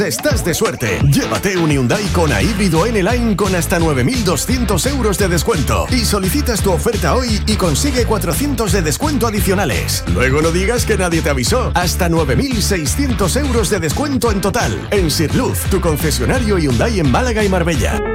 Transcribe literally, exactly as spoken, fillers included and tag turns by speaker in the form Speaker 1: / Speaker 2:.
Speaker 1: Estás de suerte. Llévate un Hyundai Kona híbrido N-Line con hasta nueve mil doscientos euros de descuento. Y solicitas tu oferta hoy y consigue cuatrocientos de descuento adicionales. Luego no digas que nadie te avisó. Hasta nueve mil seiscientos euros de descuento en total. En Sirluz, tu concesionario Hyundai en Málaga y Marbella.